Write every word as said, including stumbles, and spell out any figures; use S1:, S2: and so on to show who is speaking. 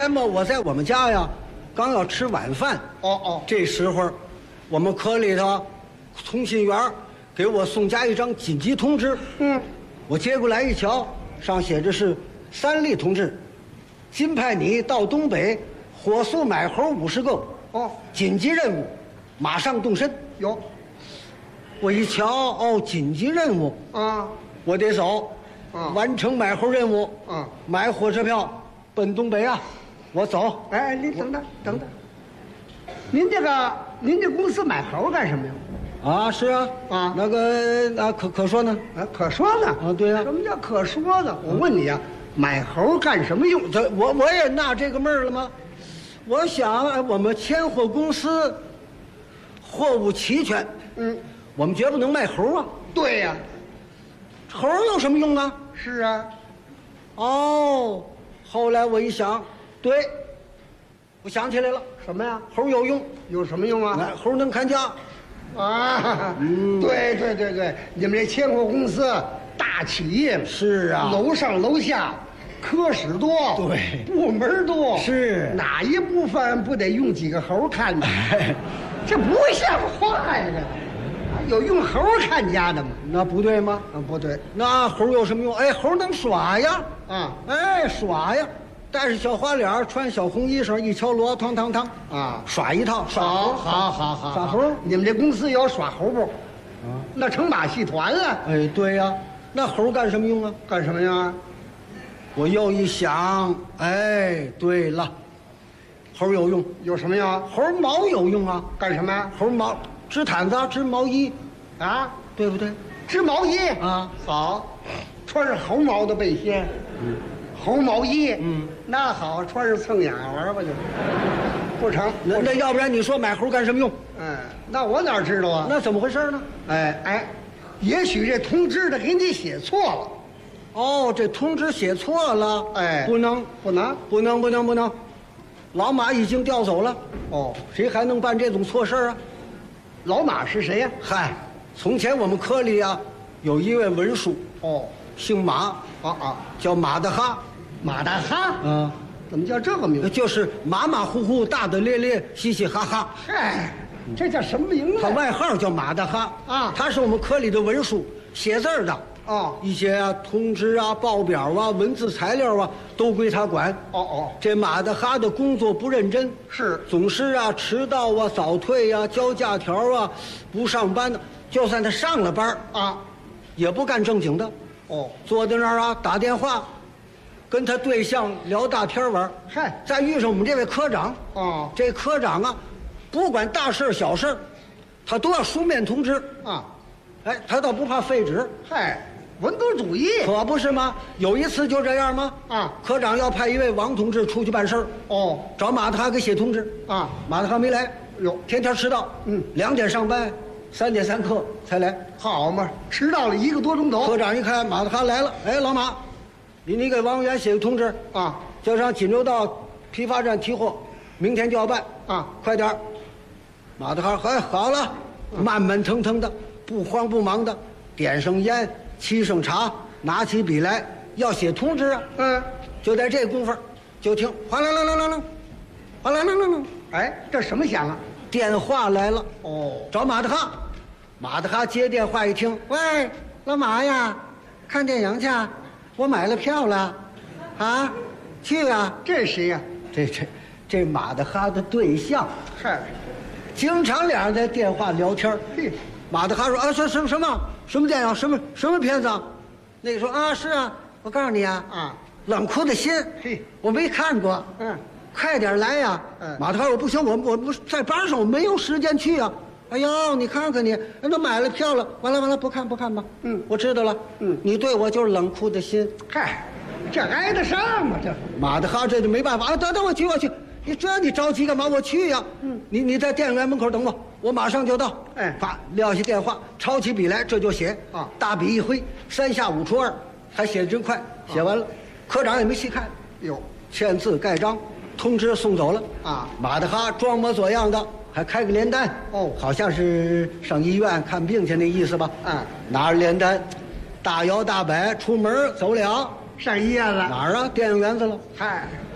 S1: 天嘛，我在我们家呀，刚要吃晚饭。
S2: 哦哦，
S1: 这时候，我们科里头通信员给我送家一张紧急通知。
S2: 嗯，
S1: 我接过来一瞧，上写着是三立同志，今派你到东北火速买猴五十个。
S2: 哦，
S1: 紧急任务，马上动身。
S2: 有。
S1: 我一瞧，哦，紧急任务
S2: 啊，
S1: 我得走。
S2: 啊，
S1: 完成买猴任务。
S2: 啊，
S1: 买火车票奔东北啊！我走。
S2: 哎哎，您等等等等，您这个您这公司买猴干什么呀？
S1: 啊，是啊。
S2: 啊，
S1: 那个那可可说呢？
S2: 啊，可说呢。
S1: 啊，对呀、啊。
S2: 什么叫可说呢？我问你啊，买猴干什么用？
S1: 这我我也纳这个闷儿了吗？我想，哎，我们千货公司货物齐全，
S2: 嗯，
S1: 我们绝不能卖猴啊。
S2: 对呀、
S1: 啊，猴有什么用啊？
S2: 是啊。
S1: 哦，后来我一想，对，我想起来了，
S2: 什么呀？
S1: 猴有用。
S2: 有什么用啊？
S1: 哎，猴能看家。
S2: 啊，
S1: 嗯，
S2: 对对对对，你们这千货公司大企业
S1: 是啊，
S2: 楼上楼下。科室多，
S1: 对，
S2: 部门多，
S1: 是
S2: 哪一部分不得用几个猴看的？这不像话呀！这有用猴看家的吗？
S1: 那不对吗？
S2: 啊，不对。
S1: 那猴有什么用？哎，猴能耍呀！
S2: 啊，
S1: 哎，耍呀！戴着小花脸，穿小红衣裳，一敲锣，汤汤汤
S2: 啊，
S1: 耍一套，耍猴，
S2: 好好好，
S1: 耍猴。
S2: 你们这公司有耍猴不？
S1: 啊，
S2: 那成马戏团了。
S1: 哎，对呀，那猴干什么用啊？
S2: 干什么呀？
S1: 我又一想，哎，对了，猴有用，
S2: 有什么用？
S1: 猴毛有用啊！
S2: 干什么呀？
S1: 猴毛织毯子、织毛衣，
S2: 啊，
S1: 对不对？
S2: 织毛衣
S1: 啊，
S2: 好，穿上猴毛的背心，嗯，猴毛衣，
S1: 嗯，
S2: 那好，穿上蹭眼玩吧就，不成。
S1: 那那要不然你说买猴干什么用？
S2: 嗯，那我哪知道啊？
S1: 那怎么回事呢？
S2: 哎哎，也许这通知的给你写错了。
S1: 哦，这通知写错了，
S2: 哎，
S1: 不能，
S2: 不能，
S1: 不能，不能，不能，老马已经调走了。
S2: 哦，
S1: 谁还能办这种错事啊？
S2: 老马是谁呀？
S1: 嗨，从前我们科里啊，有一位文书，
S2: 哦，
S1: 姓马，
S2: 啊啊，
S1: 叫马大哈，
S2: 马大哈，
S1: 嗯，
S2: 怎么叫这个名字？
S1: 就是马马虎虎、大大咧咧、嘻嘻哈哈。
S2: 嗨，这叫什么名字？
S1: 他外号叫马大哈
S2: 啊，
S1: 他是我们科里的文书，写字的。
S2: 哦，
S1: 一些啊通知啊、报表啊、文字材料啊，都归他管。
S2: 哦哦，
S1: 这马大哈的工作不认真，
S2: 是
S1: 总是啊迟到啊、早退啊、交假条啊、不上班的。就算他上了班
S2: 啊，
S1: 也不干正经的。
S2: 哦，
S1: 坐在那儿啊打电话，跟他对象聊大天玩。
S2: 嗨，
S1: 再遇上我们这位科长，
S2: 哦，
S1: 这科长啊，不管大事小事，他都要书面通知
S2: 啊。
S1: 哎，他倒不怕废纸。
S2: 嗨。文工主义
S1: 可不是吗？有一次就这样吗？
S2: 啊，
S1: 科长要派一位王同志出去办事儿，
S2: 哦，
S1: 找马大哈给写通知
S2: 啊，
S1: 马大哈没来，
S2: 哟，
S1: 天天迟到，
S2: 嗯，
S1: 两点上班，三点三刻才来，
S2: 好嘛，迟到了一个多钟头。
S1: 科长一看马大哈来了，哎，老马，你你给王员写个通知
S2: 啊，
S1: 叫上锦州道批发站提货，明天就要办
S2: 啊，
S1: 快点儿。马大哈，哎，好了，嗯、慢慢腾腾的，不慌不忙的，点上烟，沏上茶。拿起笔来要写通知啊，
S2: 嗯，
S1: 就在这功夫，就听哗啦啦啦啦啦，哗啦啦啦啦，
S2: 哎，这什么响啊？
S1: 电话来了，
S2: 哦，
S1: 找马大哈，马大哈接电话一听，喂，老马呀，看电影去，我买了票了，啊，去啊，
S2: 这谁呀？
S1: 这这这马大哈的对象，
S2: 嗨，
S1: 经常俩人在电话聊天。
S2: 嘿，
S1: 马大哈说啊，说什么什么什么电影，什么什么片子？那个说啊，是啊，我告诉你啊，
S2: 啊，
S1: 冷酷的心，
S2: 嘿，
S1: 我没看过，
S2: 嗯，
S1: 快点来呀！
S2: 嗯，
S1: 马大哈，我不行，我我不在班上，我没有时间去啊。哎呦，你看看你，人都买了票了，完了完了，不看不看吧。
S2: 嗯，
S1: 我知道了。
S2: 嗯，
S1: 你对我就是冷酷的心。
S2: 嗨，这挨得上吗？这
S1: 马大哈这就没办法啊！等等，我去我去，你这你着急干嘛？我去呀！嗯，你你在电影院门口等我，我马上就到。
S2: 哎，
S1: 啪撂下电话，抄起笔来，这就写
S2: 啊，
S1: 大笔一挥，三下五除二，还写得真快。写完了，科长也没细看，
S2: 哟，
S1: 签字盖章，通知送走了
S2: 啊。
S1: 马大哈装模作样的，还开个连单，
S2: 哦，
S1: 好像是上医院看病去那意思吧？
S2: 嗯，
S1: 拿着连单，大摇大摆出门走了。
S2: 上医院了？
S1: 哪儿啊？电影院子了。
S2: 嗨。